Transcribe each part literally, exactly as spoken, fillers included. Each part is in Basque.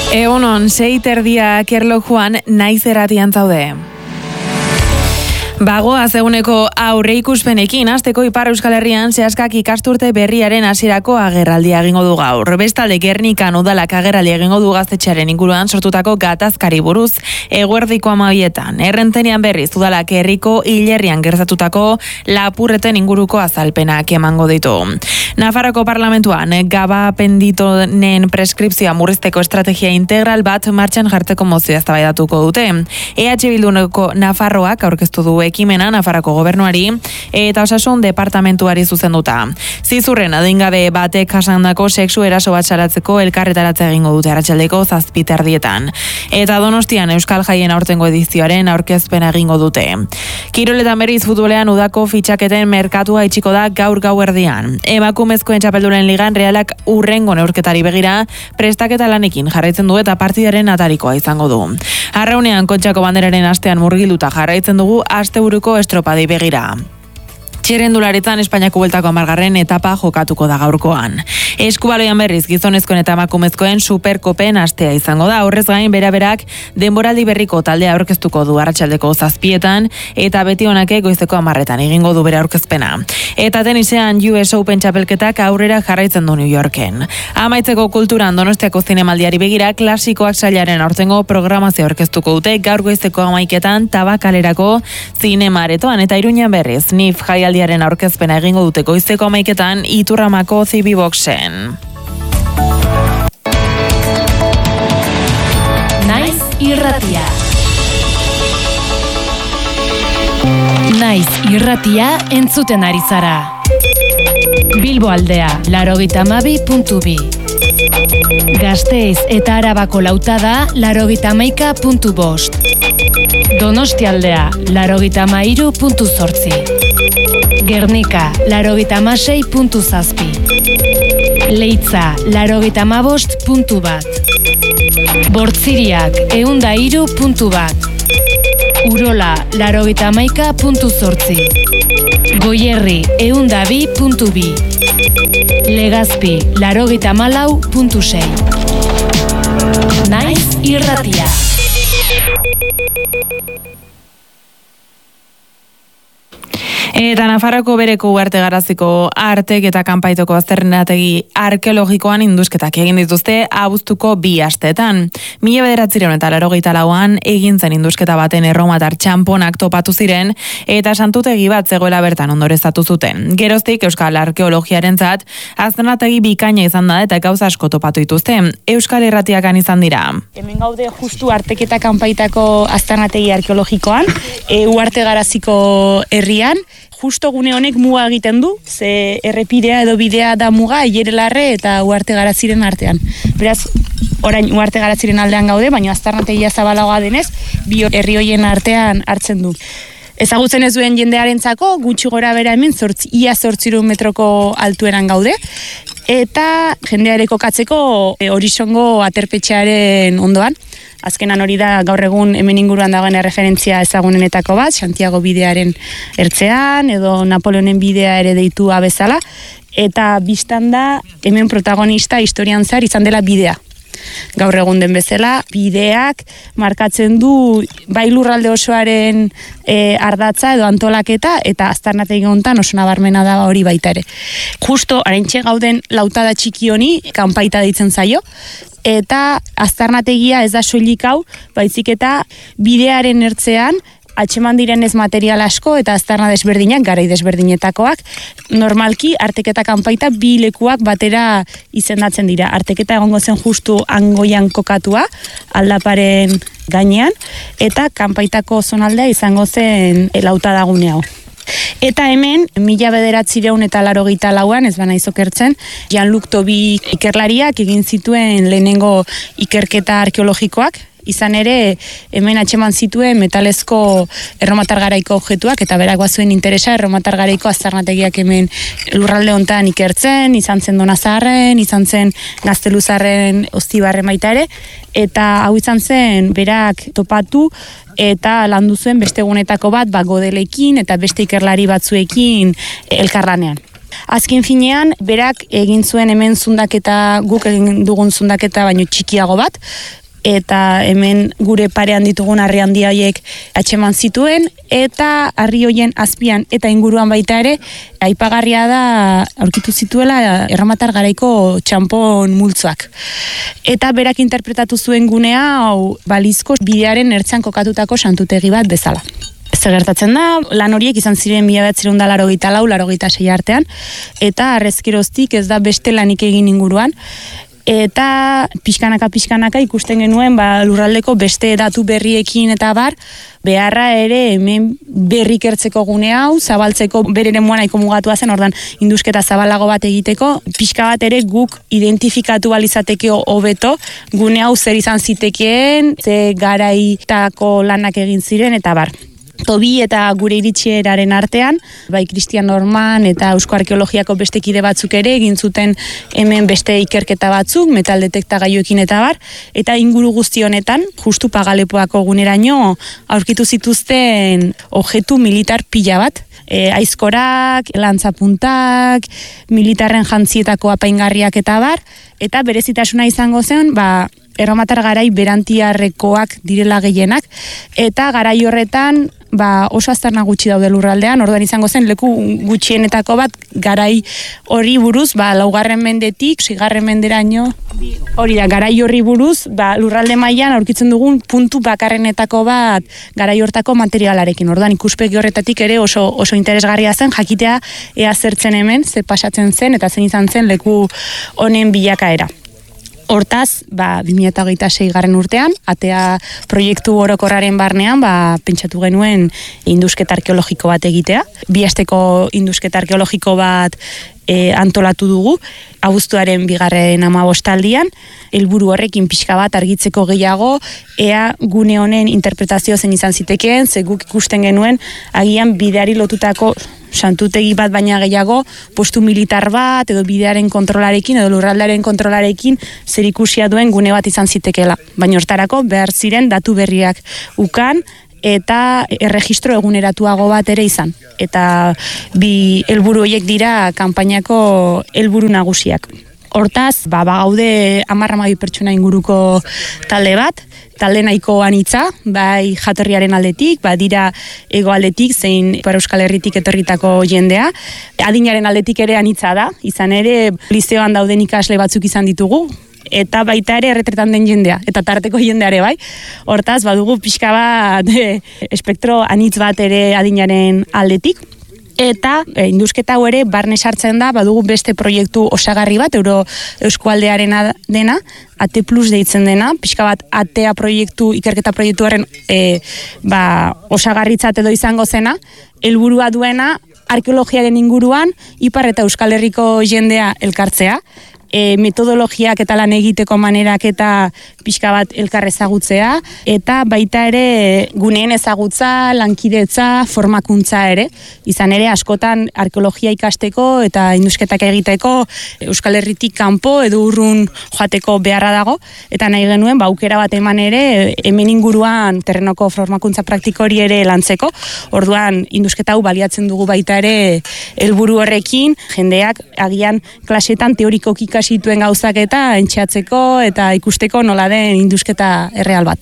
Egunon, sei terdiak erlojuan naiz erratian zaude. Bagoa zeguneko aurre ikuspenekin, asteko Ipar Euskal Herrian zehazkak ikasturte berriaren hasierako agerraldia egingo du gaur. Bestalde Gernikan udalak agerraldia egingo du gaztetxearen inguruan sortutako gatazkari buruz eguerdiko amabietan. Errentenian berriz udalak herriko hilerrian gertatutako lapurreten inguruko azalpenak emango ditu. Nafarroko parlamentuan gabapenditonen preskripzioa murrizteko estrategia integral bat martxan jartzeko mozioa eztabaidatuko dute. E H Bilduneko Nafarroak aurkeztu du ekimena Nafarroko gobernuari eta osasun departamentuari zuzenduta. Zizurren adingabe batek jasandako sexu eraso bat salatzeko elkarretaratze egingo dute arratsaldeko zazpiterdietan. Eta Donostian Euskal Jaien aurtengo edizioaren aurkezpena egingo dute. Kiroletan berriz futbolean udako fitxaketen merkatua itxiko da gaur gauerdian. Emakumezkoen txapelduren ligan Realak urrengo neurketari begira prestaketa lanekin jarraitzen du eta partidaren atarikoa izango du. Arraunean Kontxako banderaren astean murgilduta jarraitzen dugu asteburuko estropadi begira. Txirrendularitzan Espainiako bueltako hamargarren etapa jokatuko da gaurkoan. Eskubaloian berriz gizonezkoen eta emakumezkoen superkopen astea izango da. Horrez gain beraberak denboraldi berriko taldea aurkeztuko du arratsaldeko zazpietan eta beti honake goizeko hamarretan egingo du bere aurkezpena. Eta tenisean U S Open txapelketak aurrera jarraitzen du New Yorken. Amaitzeko kulturan Donostiako zinemaldiari begira klasikoak sailaren aurtengo programazio aurkeztuko dute gaur goizeko hamaiketan Tabakalerako zinemaretoan eta Iruñan berriz Nif jaialdiaren aurkezpena egingo dute goizeko hamaiketan Iturramako Zibiboxen. Naiz irratia. Naiz irratia entzuten ari zara. Bilbo aldea, laurogeita hamabi puntu bi. Gasteiz eta Arabako lautada, laurogeita hamaika puntu bost. Donostialdea, laurogeita hamairu puntu zortzi. Gernika, laurogeita hamasei puntu zazpi. Leitza, laurogeita hamabost puntu bat. Bortziriak, ehun eta hiru puntu bat. Urola, laurogeita hamaika puntu zortzi. Goierri, ehun eta bi puntu bi. Legazpi, laurogeita hamalau puntu sei. Naiz irratia. Eta Nafarroko bereko Ugarte Garaziko artek eta kanpaitoko aztarnategi arkeologikoan indusketak egin dituzte abuztuko bi asteetan. Mila bederatziehun eta laurogeita lauan egin zen indusketa baten erromatar txamponak topatu ziren eta santutegi bat zegoela bertan ondoreztatu zuten. Geroztik Euskal Arkeologiarentzat aztarnategi bikaina izan da eta gauza asko topatu dituzte. Euskal Irratiakan izan dira. Hemen gaude justu arteketa kanpaitako aztarnategi arkeologikoan, e, Ugarte Garaziko herrian. Justo gune honek muga egiten du, ze errepidea edo bidea da muga Ilerelarre eta Ugarte Garaziren artean. Beraz, orain Ugarte Garaziren aldean gaude, baina aztarnategia zabalagoa denez, bi herri hoien artean hartzen du. Ezagutzen ez duen jendearentzako gutxi gora bera hemen zortz, ia zortziehun metroko altueran gaude, eta jendeare kokatzeko e, Horizongo aterpetxearen ondoan. Azkenan hori da gaur egun hemen inguruan dagoen erreferentzia ezagunenetako bat, Santiago bidearen ertzean, edo Napoleonen bidea ere deitua bezala, eta biztan da hemen protagonista historian zehar izan dela bidea. Gaur egun den bezala, bideak markatzen du bai lurralde osoaren e, ardatza edo antolaketa eta aztarnategi hontan oso nabarmena da hori baita ere. Justo araintxe gauden lautada txiki honi kanpaita deitzen zaio, eta aztarnategia ez da soilik hau, baizik eta bidearen ertzean atxeman direnez material asko eta aztarna desberdinak, garai desberdinetakoak, normalki arteketa kanpaita bi lekuak batera izendatzen dira. Arteketa egongo zen justu hangoian kokatua, aldaparen gainean, eta kanpaitako zonaldea izango zen lautadagune hau. Eta hemen, mila bederatziehun eta laurogeita lauan, ez bana izokertzen, Jean-Luc Tobie ikerlariak egin zituen lehenengo ikerketa arkeologikoak, izan ere hemen atxeman zituen metalezko erromatar garaiko objektuak eta berak bazuen interesa erromatar garaiko aztarnategiak hemen lurralde hontan ikertzen, izan zen Donazarren, izan zen Gazteluzarren Ostibarren baita ere, eta hau izan zen berak topatu eta landu zuen beste egunetako bat ba Godelekin eta beste ikerlari batzuekin elkarlanean. Azken finean, berak egin zuen hemen zundaketa, guk egin dugun zundaketa baino txikiago bat, eta hemen gure parean ditugun harri handi horiek atxeman zituen, eta harri horien azpian eta inguruan baita ere, aipagarria da aurkitu zituela Erromatar garaiko txanpon multzoak. Eta berak interpretatu zuen gunea, hau balizko bidearen ertzean kokatutako santutegi bat bezala. Zer gertatzen da, lan horiek izan ziren mila bederatziehun eta laurogeita lau, laurogeita sei artean, eta arrezkeroztik ez da beste lanik egin inguruan, eta pixkanaka pixkanaka ikusten genuen ba, lurraldeko beste datu berriekin eta bar, beharra ere hemen berrik ertzeko gune hau, zabaltzeko bereren moa nahiko mugatua zen, ordan indusketa zabalago bat egiteko, pixka bat ere guk identifikatu balizateke hobeto, gune hau zer izan zitekeen, ze garaitako lanak egin ziren eta bar. Tobi eta gure iritsieraren artean, bai Cristian Norman eta Eusko Arkeologiako beste kide batzuk ere egin zuten hemen beste ikerketa batzuk, metal detektagailuekin eta bar, eta inguru guzti honetan, justu Pagalepoako guneraino aurkitu zituzten objektu militar pila bat, e, aizkorak, lantzapuntak, militarren jantzietako apaingarriak eta bar, eta berezitasuna izango zen, ba, Erromatar garai berantiarrekoak direla gehienak, eta garai horretan ba, oso aztarna gutxi daude lurraldean, orduan izango zen leku gutxienetako bat garai hori buruz, ba, laugarren mendetik, sigarren menderaino, hori da, garai horri buruz, ba, lurralde mailan aurkitzen dugun puntu bakarrenetako bat garai hortako materialarekin. Orduan ikuspegi horretatik ere oso, oso interesgarria zen, jakitea ea zertzen hemen, ze pasatzen zen, eta zein izan zen leku honen bilakaera. Hortaz, ba, bi mila hogeita sei garren urtean, atea proiektu orokorraren barnean, ba, pentsatu genuen indusketa arkeologiko bat egitea. Bi asteko indusketa arkeologiko bat e, antolatu dugu, abuztuaren bigarren hamabostaldian, helburu horrekin pixka bat argitzeko gehiago, ea gune honen interpretazio zen izan zitekeen, ze guk ikusten genuen, agian bideari lotutako santutegi bat baina gehiago, postu militar bat, edo bidearen kontrolarekin, edo lurraldaren kontrolarekin, zer ikusia duen gune bat izan zitekela. Baina hortarako behar ziren datu berriak ukan, eta erregistro eguneratuago bat ere izan. Eta bi helburu horiek dira kanpainako helburu nagusiak. Hortaz, ba, ba gaude hamar hamabi pertsona inguruko talde bat, talde nahiko anitza, bai jatorriaren aldetik, ba dira ego aldetik, zein Ipar Euskal Herritik etorritako jendea. Adinaren aldetik ere anitza da, izan ere lizeoan dauden ikasle batzuk izan ditugu, eta baita ere erretretan den jendea, eta tarteko jendeare bai. Hortaz, badugu pixka bat e, espektro anitz bat ere adinaren aldetik. Eta e, indusketa hau ere barne sartzen da, badugu beste proiektu osagarri bat, Euro Eskualdearena dena, A T plus deitzen dena, pixka bat atea proiektu, ikerketa proiektuaren e, ba, osagarritzat edo izango zena, helburua duena arkeologiaren inguruan Ipar eta Euskal Herriko jendea elkartzea, e, metodologiak eta lan egiteko manerak eta pixka bat elkar ezagutzea, eta baita ere guneen ezagutza, lankidetza, formakuntza ere, izan ere askotan arkeologia ikasteko eta indusketak egiteko Euskal Herritik kanpo edo urrun joateko beharra dago, eta nahi genuen ba, aukera bat eman ere hemen inguruan terrenoko formakuntza praktiko hori ere lantzeko. Orduan indusketa hau baliatzen dugu baita ere helburu horrekin, jendeak agian klasetan teorikoki ikasituen gauzak eta entxeatzeko eta ikusteko nola den indusketa erreal bat.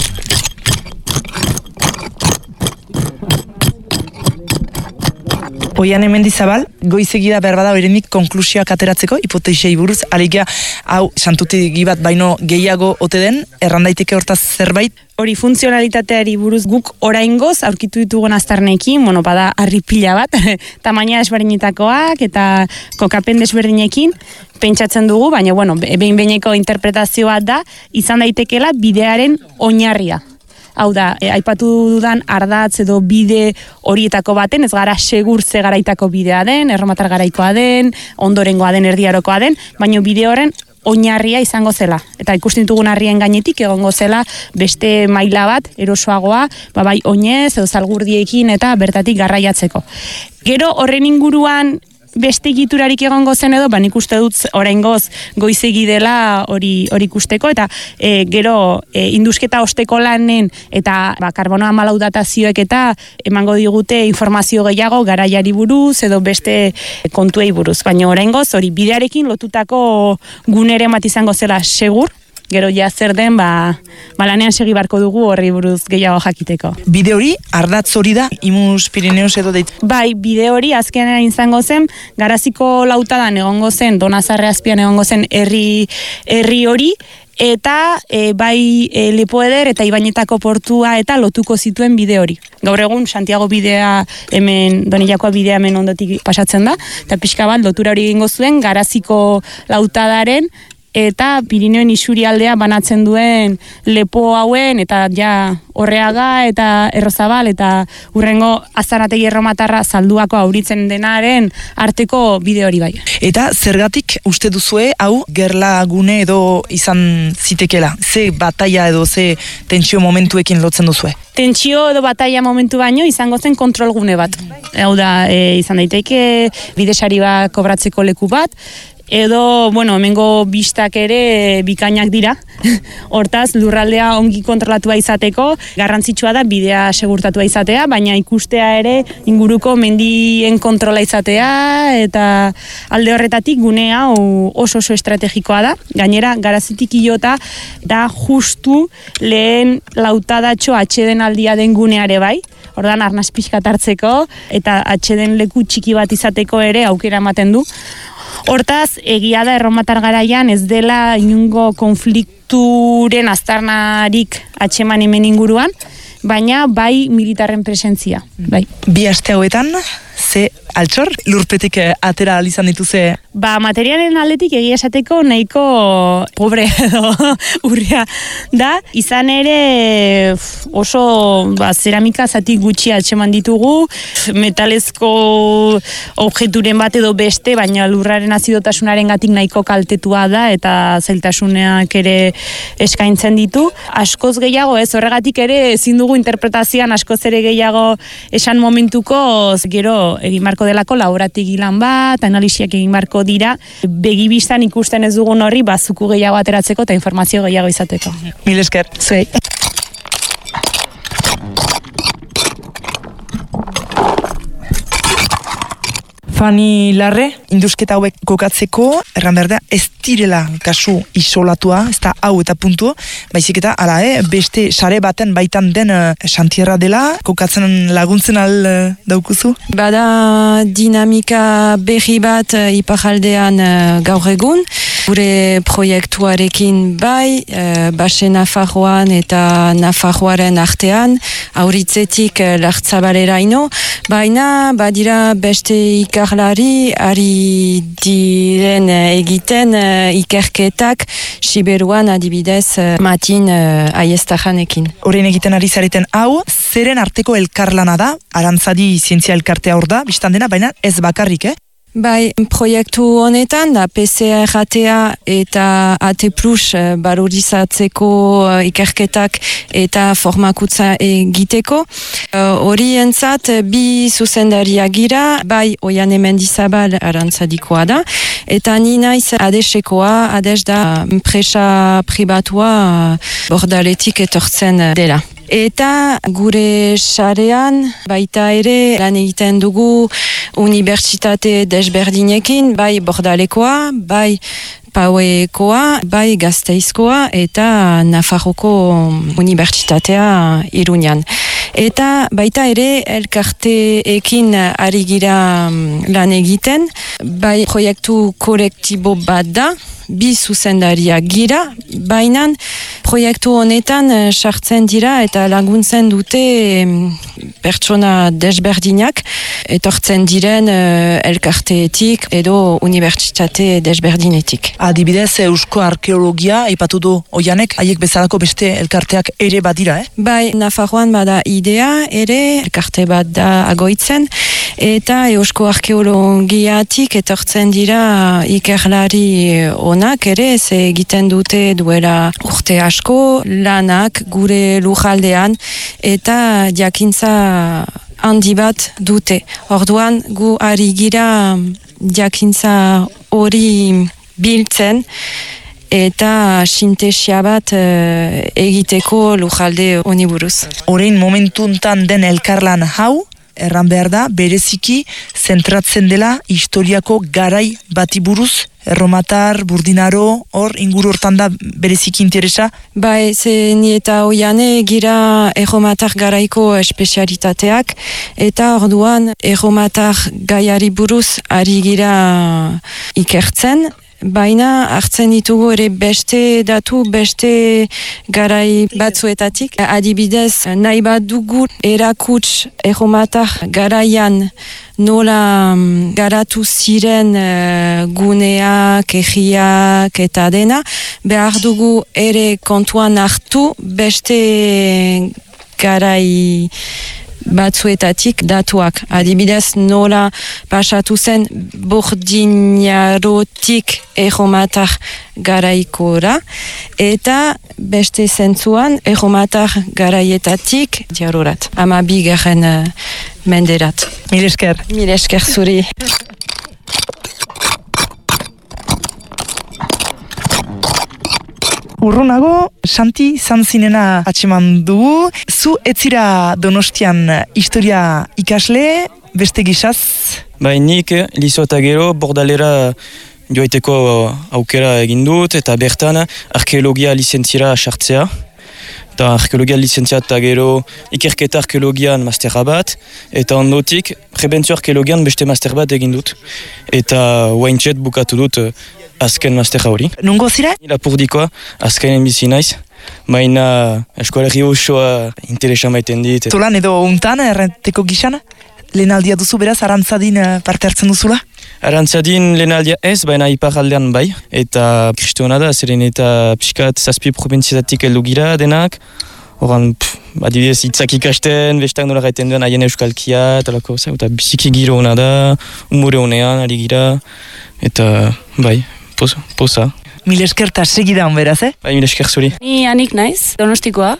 Oian Mendizabal, goizegida behar bada horrenik konklusioak ateratzeko, hipotesei buruz, alegia, hau, santutegi bat baino gehiago ote den, errandaiteke hortaz zerbait? Hori funtzionalitateari buruz guk oraingoz aurkitu ditugun aztarnekin, bueno, bada harri pila bat, tamaina desberdinetakoak eta kokapen desberdinekin pentsatzen dugu, baina, bueno, behin-behineko interpretazio bat da, izan daitekela bidearen oinarria. Hau da, e, aipatu dudan ardatz edo bide horietako baten, ez gara segur ze garaitako bidea den, erromatar garaikoa den, ondorengoa den, erdiarokoa den, baina bide horren oinarria izango zela. Eta ikusten ditugun harrien gainetik egongo zela beste maila bat, erosoagoa, ba bai oinez edo zalgurdiekin eta bertatik garraiatzeko. Gero horren inguruan beste egiturarik egongo zen edo, ba nik uste dut oraingoz goizegi dela hori hori ikusteko, eta e, gero e, indusketa osteko lanen eta ba, karbono hamalau datazioek eta emango digute informazio gehiago garaiari buruz edo beste kontuei buruz. Baina oraingoz hori bidearekin lotutako gunere bat izango zela segur, Gero ja zer den, ba, ba lanean segi barko dugu horri buruz gehiago jakiteko. Bide hori, ardatz hori da, Imus Pirineos edo deit? Bai, bide hori azkenean izango zen, Garaziko lautadan egongo zen, Donazarre azpian egongo zen herri herri hori, eta e, bai e, Lepo Eder eta Ibainetako portua eta lotuko zituen bide hori. Gaur egun Santiago bidea hemen, Donillakoa bidea hemen ondotik pasatzen da, eta pixka bat lotura hori egingo zuen Garaziko lautadaren eta Pirineoen isurialdea banatzen duen lepo hauen, eta ja Orreaga eta Errozabal eta urrengo Azanategi erromatarra Zalduako auritzen denaren arteko bide hori bai. Eta zergatik uste duzue hau gerlagune edo izan zitekela? Ze bataia edo ze tentsio momentuekin lotzen duzue? Tentsio edo bataia momentu baino izango zen kontrolgune bat. Hau da, e, izan daiteke bidesari bat kobratzeko leku bat, edo, bueno, hemengo bistak ere bikainak dira. Hortaz, lurraldea ongi kontrolatua izateko, garrantzitsua da bidea segurtatua izatea, baina ikustea ere inguruko mendien kontrola izatea, eta alde horretatik gune hau oso oso estrategikoa da. Gainera, Garazitik iota da justu lehen lautadatxo atxeden aldia den guneare bai, ordan arnaz pixkat hartzeko, eta atxeden leku txiki bat izateko ere aukera ematen du. Hortaz, egia da erromatar garaian ez dela inungo konflikturen aztarnarik atxeman hemen inguruan, baina bai militarren presentzia. Bai. Bi aste hauetan, ze altxor lurpetik atera alizan dituze? Ba, materialen aldetik egia esateko nahiko pobre edo urria da. Izan ere oso ba, zeramika zati gutxi atxeman ditugu, metalezko objeturen bat edo beste, baina lurraren azidotasunaren gatik nahiko kaltetua da eta zailtasuneak ere eskaintzen ditu. Askoz gehiago ez, horregatik ere ezin dugu interpretazioan askoz ere gehiago esan momentuko, gero egin barko delako laborategi lan bat, analisiak egin barko dira, begibistan ikusten ez dugun horri bazuku gehiago ateratzeko eta informazio gehiago izateko. Mil esker. Zuei. Fani Larre, indusketa hauek kokatzeko, erran behar da, ez direla kasu isolatua, ez da hau eta puntu, baizik eta, ala, eh, beste sare baten baitan den uh, xantierra dela, kokatzen laguntzen al uh, daukuzu? Bada dinamika berri bat uh, iparaldean uh, gaur egun, gure proiektuarekin bai, uh, Baxe Nafarroan eta Nafarroaren artean, auritzetik uh, Lartzabaleraino, baina badira beste ikarlari ari diren uh, egiten uh, ikerketak Siberuan adibidez uh, Matin uh, Aiestajanekin. Horren egiten ari zareten hau, zeren arteko elkarlana da, Arantzadi zientzia elkartea hor da, biztan dena, baina ez bakarrik, eh? Bai, proiektu honetan da P C R A T A eta A T plus barurizatzeko ikerketak eta formakutza egiteko. Hori entzat bi zuzendariak gira, bai Oiane Mendizabal Arantzadikoa da, eta ni naiz adesekoa, ades da enpresa pribatua Bordaletik etortzen dela. Eta gure sarean baita ere lan egiten dugu unibertsitate desberdinekin, bai Bordalekoa, bai Pauekoa, bai Gasteizkoa eta Nafarroko unibertsitatea Iruñan. Eta baita ere elkarteekin ari gira lan egiten, bai proiektu kolektibo bat da, bi zuzendariak gira, baina proiektu honetan sartzen dira eta laguntzen dute pertsona desberdinak etortzen diren elkarteetik edo unibertsitate desberdinetik. Adibidez, Eusko Arkeologia aipatu du Oianek, haiek bezalako beste elkarteak ere badira, eh? Bai, Nafarroan bada idea ere, elkarte bat da agoitzen, eta Eusko Arkeologiatik etortzen dira ikerlari onak ere, ze egiten dute duela urte asko lanak gure lujaldean eta jakintza handi bat dute. Orduan gu ari gira jakintza hori biltzen eta sintesia bat uh, egiteko lujalde honi buruz. Orain momentuntan den elkarlan hau, erran behar da, bereziki zentratzen dela historiako garai bati buruz erromatar, burdinaro, hor, inguru hortan da berezik interesa? Bai, ze ni eta oiane gira erromatar garaiko espezialitateak, eta orduan erromatar gaiari buruz ari gira ikertzen, baina hartzen ditugu ere beste datu, beste garai batzuetatik. Adibidez, nahi bat dugu erakuts erromatar garaian nola garatu ziren uh, guneak, egiak eta dena, behar dugu ere kontuan hartu beste garai batzuetatik datuak. Adibidez, nola pasatu zen burdinarotik erromatar garaikora, eta beste zentzuan erromatar garaietatik diarorat. Ama bigarren uh, menderat. Mil esker. Mil esker zuri. Urrunago, Santi Zanzinena atxeman dugu. Zu etzira Donostian historia ikasle, beste gisaz? Bai, nik lizo eta gero bordalera joaiteko aukera egin dut, eta bertan arkeologia lizentzira sartzea. Eta arkeologia lizentzia eta gero ikerketa arkeologian masterra bat, eta ondotik prebentzio arkeologian beste master bat egin dut. Eta oaintxet bukatu dut azken masterra hori. Nungo zira? Lapurdikoa, azkenen bizi naiz, baina eskolarri osoa interesa maiten dit. Tolan edo untan, errenteko gixan? Lehen aldia duzu beraz, arantzadin parte hartzen duzula? Arantzadin lehen aldia ez, baina ipar aldean bai. Eta kristuana da, zeren eta pixkat zazpi probintzietatik heldu gira denak. Horan, adibidez, hitzak ikasten, bestak nola gaiten duen haien euskalkia, talako, eta biziki giro hona da, umore honean, ari gira, eta bai, posa. posa. Mil esker eta segidan beraz, eh? Bai, mil esker zuri. Ni Anik naiz, Donostikoa,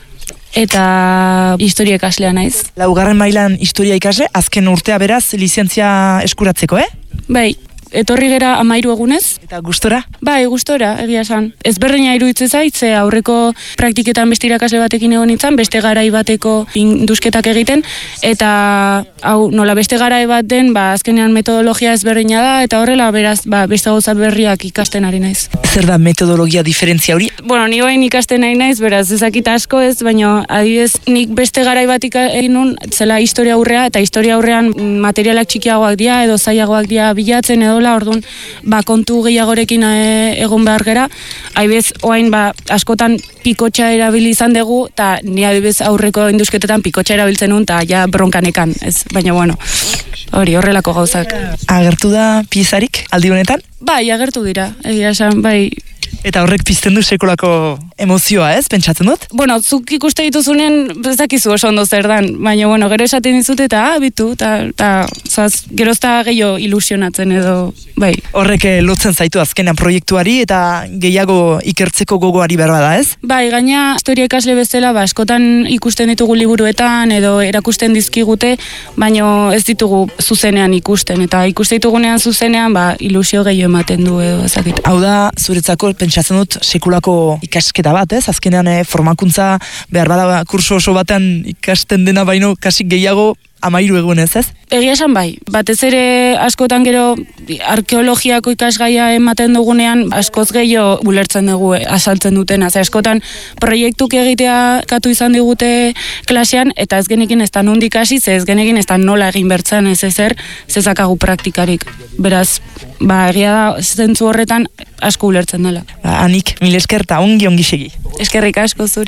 eta historia ikaslea naiz. Laugarren mailan historia ikasle, azken urtea beraz, lizentzia eskuratzeko, eh? Bai, etorri gera amairu egunez. Eta gustora? Bai, gustora, egia esan. Ezberdina iruditzen zait, ze aurreko praktiketan beste irakasle batekin egon nintzen, beste garai bateko indusketak egiten, eta hau, nola beste garai bat den, ba, azkenean metodologia ezberdina da, eta horrela, beraz, ba, beste gauza berriak ikasten ari naiz. Zer da metodologia diferentzia hori? Bueno, ni orain ikasten nahi naiz, beraz, ezakita asko ez, baina adibidez, nik beste garai bat egin nun, zela historia aurrea, eta historia aurrean materialak txikiagoak dira, edo zailagoak dira bilatzen, edo orduan, ba, kontu gehiagorekin e, egon behar gera. Haibez, oain, ba, askotan pikotxa erabili izan dugu, eta ni adibez aurreko indusketetan pikotxa erabiltzen nun, eta ja bronkanekan, ez, baina bueno, hori, horrelako gauzak. Agertu da piezarik, aldi honetan? Bai, agertu dira, egia esan, bai. Eta horrek pizten du sekolako emozioa, ez, pentsatzen dut? Bueno, zuk ikuste dituzunen, ez dakizu oso ondo zer dan, baina, bueno, gero esaten dizut eta, ah, bitu, eta, zoaz, gero ez da gehiago ilusionatzen edo, bai. Horrek lotzen zaitu azkenean proiektuari eta gehiago ikertzeko gogoari behar da, ez? Bai, gaina, historia ikasle bezala, ba, askotan ikusten ditugu liburuetan edo erakusten dizkigute, baina ez ditugu zuzenean ikusten, eta ikusten ditugunean zuzenean, ba, ilusio gehiago ematen du edo, ezakit. Hau da, zuretzako, pentsatzen dut, sekulako ikasketa bat, ez? Azkenean eh, formakuntza behar bada kurso oso batean ikasten dena baino kasik gehiago amairu egunez, ez? Egia esan bai, batez ere askotan gero arkeologiako ikasgaia ematen dugunean askoz gehiago ulertzen dugu azaltzen dutena, ze askotan proiektuk egitea katu izan digute klasean, eta ez genekin ez da nondik hasi, ze ez genekin ez da nola egin bertzen ez ezer, zezakagu praktikarik. Beraz, ba, egia da zentzu horretan asko ulertzen dela. Ba, Anik, mil esker eta ongi ongi segi. Eskerrik asko zuri.